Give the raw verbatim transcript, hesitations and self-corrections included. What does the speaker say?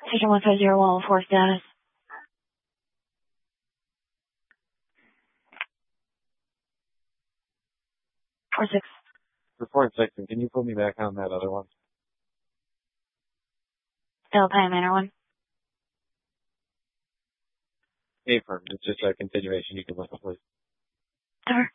Station one five zero one four status. Four six. Report six, and can you put me back on that other one? Delta Manor one. Affirm. It's just a continuation. You can listen, please. Sure.